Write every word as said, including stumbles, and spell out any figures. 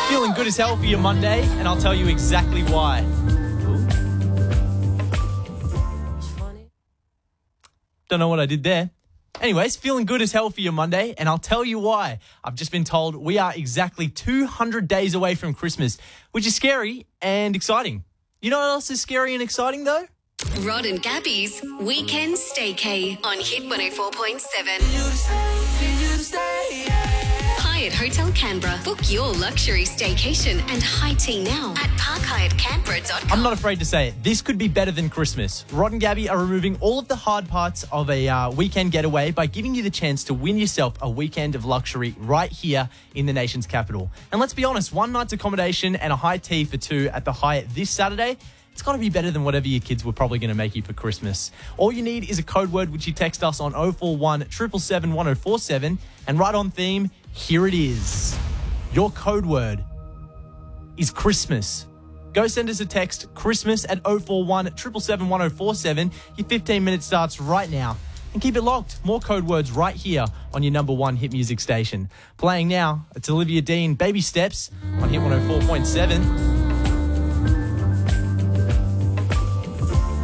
Feeling good as hell for your Monday, and I'll tell you exactly why. Don't know what I did there. Anyways, feeling good as hell for your Monday, and I'll tell you why. I've just been told we are exactly two hundred days away from Christmas, which is scary and exciting. You know what else is scary and exciting, though? Rod and Gabby's Weekend Staycay on Hit one oh four point seven. Hyatt Hotel Canberra. Book your luxury staycation and high tea now at park hyatt canberra dot com. I'm not afraid to say it. This could be better than Christmas. Rod and Gabby are removing all of the hard parts of a uh, weekend getaway by giving you the chance to win yourself a weekend of luxury right here in the nation's capital. And let's be honest, one night's accommodation and a high tea for two at the Hyatt this Saturday, it's got to be better than whatever your kids were probably going to make you for Christmas. All you need is a code word which you text us on oh four one, seven seven seven, one oh four seven. And right on theme, here it is. Your code word is Christmas. Go send us a text, Christmas, at oh four one, seven seven seven, one oh four seven. Your fifteen minutes starts right now. And keep it locked. More code words right here on your number one hit music station. Playing now, it's Olivia Dean, Baby Steps on Hit one oh four point seven.